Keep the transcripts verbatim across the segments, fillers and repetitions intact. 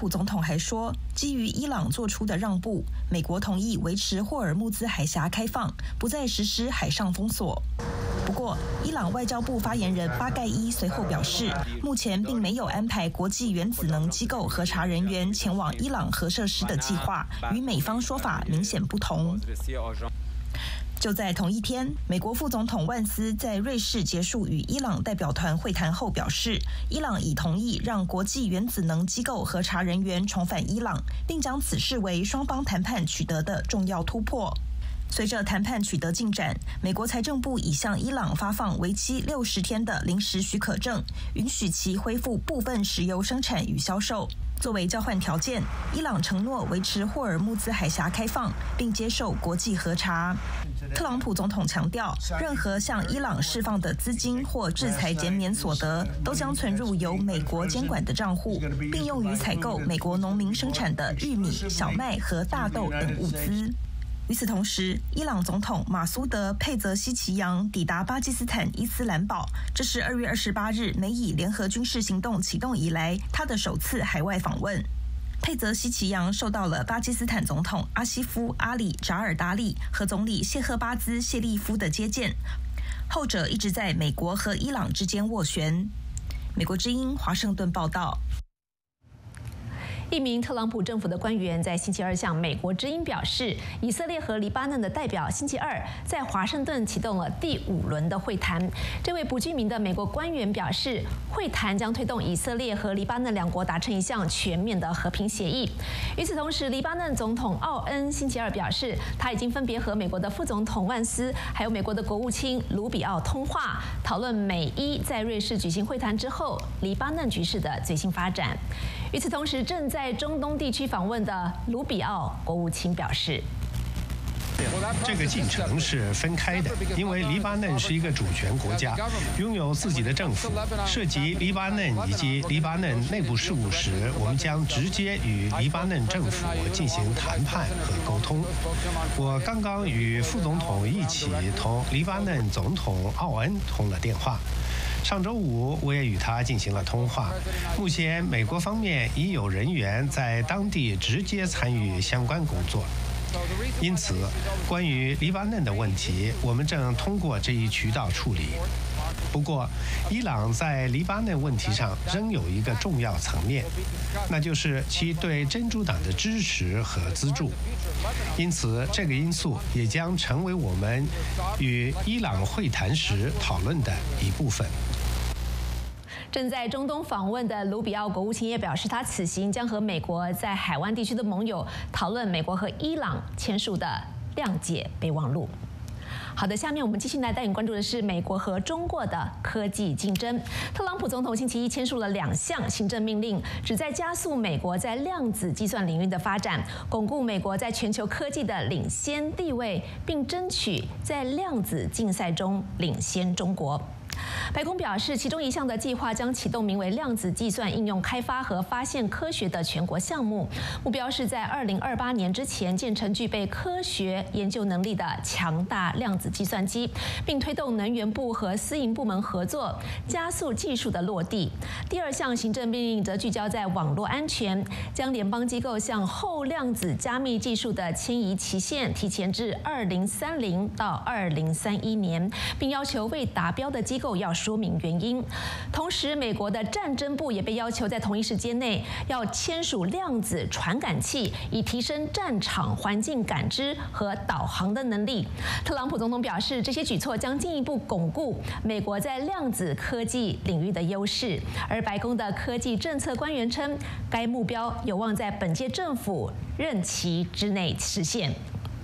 普总统还说，基于伊朗做出的让步，美国同意维持霍尔木兹海峡开放，不再实施海上封锁。不过，伊朗外交部发言人巴盖伊随后表示，目前并没有安排国际原子能机构核查人员前往伊朗核设施的计划，与美方说法明显不同。就在同一天，美国副总统万斯在瑞士结束与伊朗代表团会谈后表示，伊朗已同意让国际原子能机构核查人员重返伊朗，并将此视为双方谈判取得的重要突破。随着谈判取得进展，美国财政部已向伊朗发放为期六十天的临时许可证，允许其恢复部分石油生产与销售。作为交换条件，伊朗承诺维持霍尔木兹海峡开放，并接受国际核查。特朗普总统强调，任何向伊朗释放的资金或制裁减免所得，都将存入由美国监管的账户，并用于采购美国农民生产的玉米、小麦和大豆等物资。与此同时，伊朗总统马苏德·佩泽西奇扬抵达巴基斯坦伊斯兰堡，这是二月二十八日美以联合军事行动启动以来他的首次海外访问。佩泽西奇扬受到了巴基斯坦总统阿西夫·阿里·扎尔达利和总理谢赫巴兹·谢利夫的接见，后者一直在美国和伊朗之间斡旋。美国之音华盛顿报道。 一名特朗普政府的官员在星期二向美国之音表示，以色列和黎巴嫩的代表星期二在华盛顿启动了第五轮的会谈。这位不具名的美国官员表示，会谈将推动以色列和黎巴嫩两国达成一项全面的和平协议。与此同时，黎巴嫩总统奥恩星期二表示，他已经分别和美国的副总统万斯还有美国的国务卿卢比奥通话，讨论美伊在瑞士举行会谈之后黎巴嫩局势的最新发展。与此同时，正在中东地区访问的卢比奥国务卿表示， 这个进程是分开的，因为黎巴嫩是一个主权国家，拥有自己的政府。涉及黎巴嫩以及黎巴嫩内部事务时，我们将直接与黎巴嫩政府进行谈判和沟通。我刚刚与副总统一起同黎巴嫩总统奥恩通了电话。上周五，我也与他进行了通话。目前，美国方面已有人员在当地直接参与相关工作。因此，关于黎巴嫩的问题，我们正通过这一渠道处理。不过，伊朗在黎巴嫩问题上仍有一个重要层面，那就是其对真主党的支持和资助。因此，这个因素也将成为我们与伊朗会谈时讨论的一部分。 正在中东访问的卢比奥国务卿也表示，他此行将和美国在海湾地区的盟友讨论美国和伊朗签署的谅解备忘录。好的，下面我们继续来带你关注的是美国和中国的科技竞争。特朗普总统星期一签署了两项行政命令，旨在加速美国在量子计算领域的发展，巩固美国在全球科技的领先地位，并争取在量子竞赛中领先中国。白宫表示，其中一项的计划将启动名为量子计算应用开发和发现科学的全国项目，目标是在二零二八年之前建成具备科学研究能力的强大量子计算机，并推动能源部和私营部门合作，加速技术的落地。第二项行政命令则聚焦在网络安全，将联邦机构向后量子加密技术的迁移期限提前至二零三零到二零三一年，并要求未达标的机构要说明原因。同时，美国的战争部也被要求在同一时间内要签署量子传感器，以提升战场环境感知和导航的能力。特朗普总统表示，这些举措将进一步巩固美国在量子科技领域的优势。而白宫的科技政策官员称，该目标有望在本届政府任期之内实现。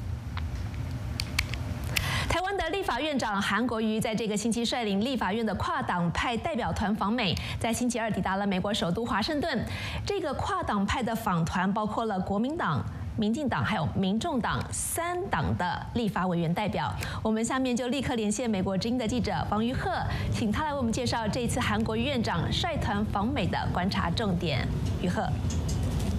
台湾的立法院长韩国瑜在这个星期率领立法院的跨党派代表团访美，在星期二抵达了美国首都华盛顿。这个跨党派的访团包括了国民党、民进党还有民众党三党的立法委员代表。我们下面就立刻连线美国之音的记者王于鹤，请他来为我们介绍这一次韩国瑜院长率团访美的观察重点。于鹤。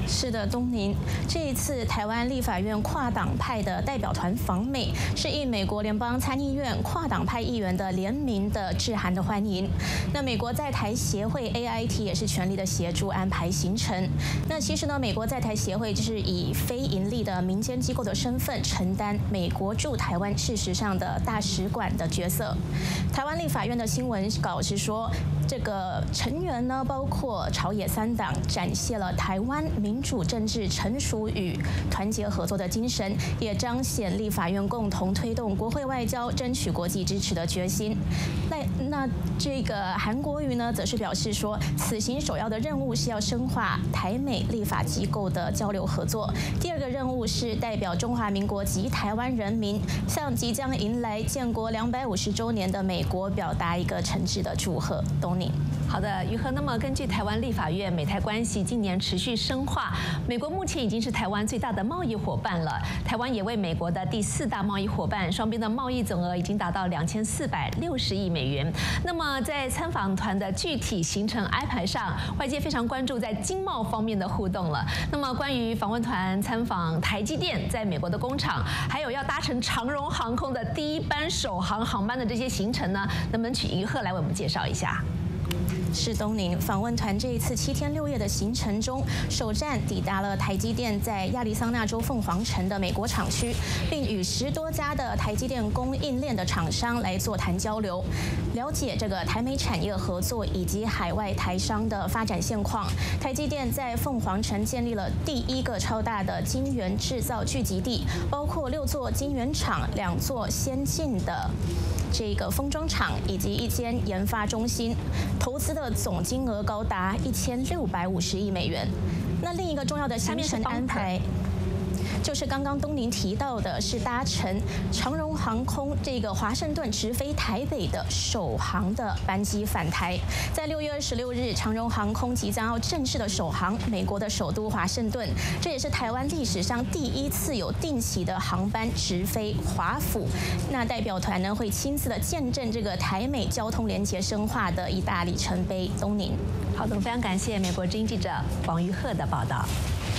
是的，东宁，这一次台湾立法院跨党派的代表团访美，是应美国联邦参议院跨党派议员的联名的致函的欢迎。那美国在台协会 A I T 也是全力的协助安排行程。那其实呢，美国在台协会就是以非盈利的民间机构的身份，承担美国驻台湾事实上的大使馆的角色。台湾立法院的新闻稿是说，这个成员呢，包括朝野三党，展现了台湾民主政治成熟与团结合作的精神，也彰显立法院共同推动国会外交、争取国际支持的决心。那那这个韩国瑜呢，则是表示说，此行首要的任务是要深化台美立法机构的交流合作。第二个任务是代表中华民国及台湾人民，向即将迎来建国两百五十周年的美国表达一个诚挚的祝贺。东宁。 好的，于和。那么根据台湾立法院，美台关系今年持续深化，美国目前已经是台湾最大的贸易伙伴了。台湾也为美国的第四大贸易伙伴，双边的贸易总额已经达到两千四百六十亿美元。那么在参访团的具体行程安排上，外界非常关注在经贸方面的互动了。那么关于访问团参访台积电在美国的工厂，还有要搭乘长荣航空的第一班首航航班的这些行程呢，能不能请于鹤来为我们介绍一下？ 是东宁访问团这一次七天六夜的行程中，首站抵达了台积电在亚利桑那州凤凰城的美国厂区，并与十多家的台积电供应链的厂商来座谈交流，了解这个台美产业合作以及海外台商的发展现况。台积电在凤凰城建立了第一个超大的晶圆制造聚集地，包括六座晶圆厂、两座先进的这个封装厂以及一间研发中心，投资的总金额高达一千六百五十亿美元。那另一个重要的行程安排，就是刚刚东宁提到的，是搭乘长荣航空这个华盛顿直飞台北的首航的班机返台。在六月二十六日，长荣航空即将要正式的首航美国的首都华盛顿，这也是台湾历史上第一次有定期的航班直飞华府。那代表团呢会亲自的见证这个台美交通连结深化的一大里程碑。东宁， 好的，非常感谢美国之音记者王于鹤的报道。